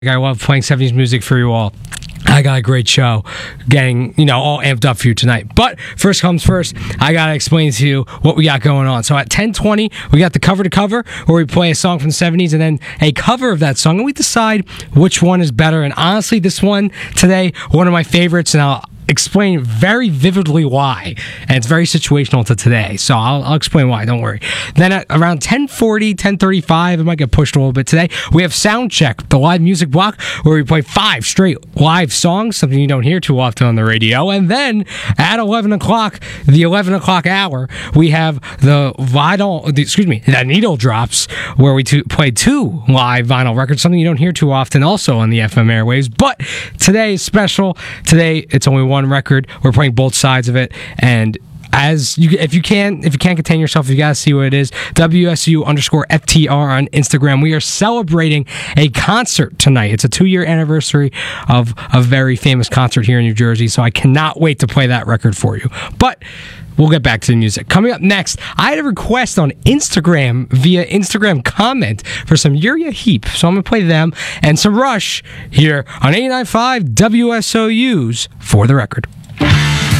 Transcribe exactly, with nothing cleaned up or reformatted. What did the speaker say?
I love playing seventies music for you all. I got a great show getting, you know, all amped up for you tonight. But first comes first, I got to explain to you what we got going on. So at ten twenty, we got the cover to cover, where we play a song from the seventies and then a cover of that song, and we decide which one is better. And honestly, this one today, one of my favorites, and I'll explain very vividly why, and it's very situational to today, so I'll, I'll explain why, don't worry. Then at around ten forty, ten thirty-five, it might get pushed a little bit today, we have Soundcheck, the live music block, where we play five straight live songs, something you don't hear too often on the radio. And then at eleven o'clock, the eleven o'clock hour, we have the vinyl, the, excuse me, the needle drops, where we to, play two live vinyl records, something you don't hear too often also on the F M airwaves. But today is special. Today it's only one record. We're playing both sides of it, and as you, if you can, if you can't contain yourself, you gotta see what it is. W S U underscore F T R on Instagram. We are celebrating a concert tonight. It's a two-year anniversary of a very famous concert here in New Jersey, so I cannot wait to play that record for you. But we'll get back to the music. Coming up next, I had a request on Instagram via Instagram comment for some Uriah Heep, so I'm going to play them and some Rush here on eighty-nine point five W S O U's For the Record.